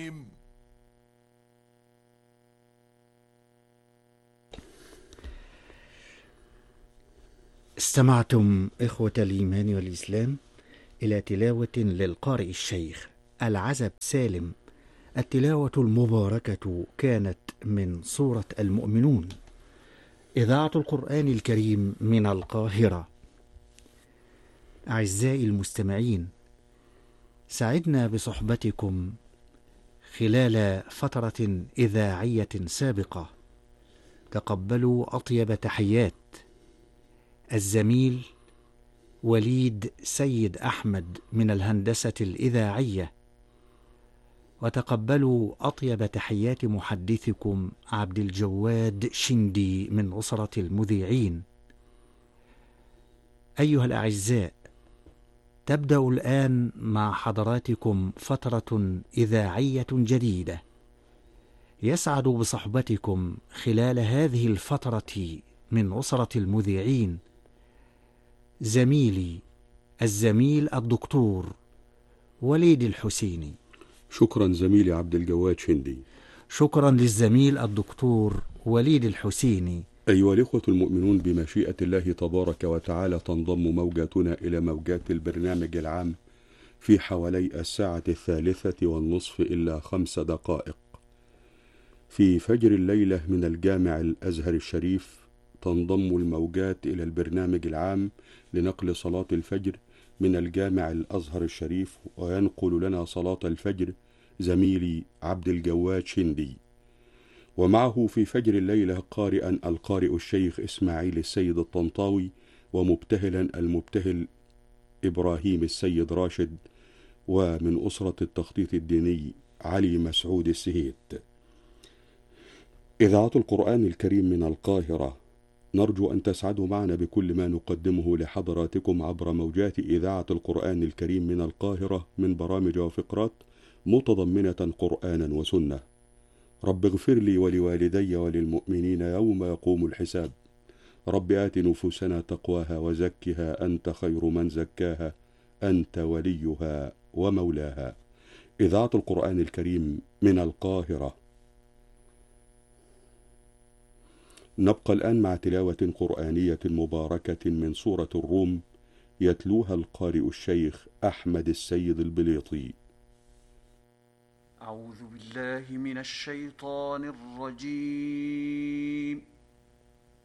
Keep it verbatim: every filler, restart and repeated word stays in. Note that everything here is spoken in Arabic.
استمعتم إخوة الإيمان والإسلام إلى تلاوة للقارئ الشيخ العزب سالم. التلاوة المباركة كانت من سورة المؤمنون، إذاعة القرآن الكريم من القاهرة. أعزائي المستمعين، سعدنا بصحبتكم خلال فترة إذاعية سابقة. تقبلوا أطيب تحيات الزميل وليد سيد أحمد من الهندسة الإذاعية، وتقبلوا أطيب تحيات محدثكم عبد الجواد شندي من أسرة المذيعين. أيها الأعزاء، تبدأ الآن مع حضراتكم فترة إذاعية جديدة. يسعد بصحبتكم خلال هذه الفترة من أسرة المذيعين زميلي الزميل الدكتور وليد الحسيني. شكرا زميلي عبد الجواد شندي. شكرا للزميل الدكتور وليد الحسيني. أيها الإخوة المؤمنون، بمشيئة الله تبارك وتعالى تنضم موجاتنا إلى موجات البرنامج العام في حوالي الساعة الثالثة والنصف إلا خمس دقائق. في فجر الليلة من الجامع الأزهر الشريف تنضم الموجات إلى البرنامج العام لنقل صلاة الفجر من الجامع الأزهر الشريف، وينقل لنا صلاة الفجر زميلي عبد الجواد شندي، ومعه في فجر الليلة قارئا القارئ الشيخ إسماعيل السيد الطنطاوي، ومبتهلا المبتهل إبراهيم السيد راشد، ومن أسرة التخطيط الديني علي مسعود السهيت. إذاعة القرآن الكريم من القاهرة، نرجو أن تسعدوا معنا بكل ما نقدمه لحضراتكم عبر موجات إذاعة القرآن الكريم من القاهرة من برامج وفقرات متضمنة قرآنا وسنة. رب اغفر لي ولوالدي وللمؤمنين يوم يقوم الحساب. رب آت نفوسنا تقواها وزكها أنت خير من زكاها أنت وليها ومولاها. إذاعة القرآن الكريم من القاهرة. نبقى الآن مع تلاوة قرآنية مباركة من سورة الروم، يتلوها القارئ الشيخ أحمد السيد البليطي. أعوذ بالله من الشيطان الرجيم.